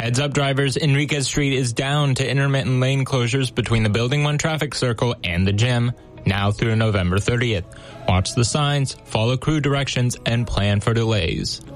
Heads up drivers, Enriquez Street is down to intermittent lane closures between the Building 1 traffic circle and the gym, now through November 30th. Watch the signs, follow crew directions, and plan for delays.